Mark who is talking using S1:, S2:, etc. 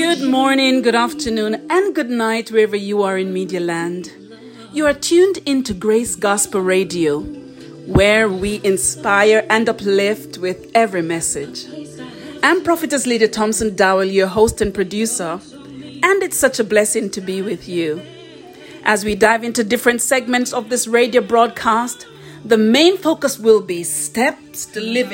S1: Good morning, good afternoon, and good night wherever you are in Media Land. You are tuned into Grace Gospel Radio, where we inspire and uplift with every message. I'm Prophetess Lydia Thompson Dowell, your host and producer, and it's such a blessing to be with you. As we dive into different segments of this radio broadcast, the main focus will be steps to living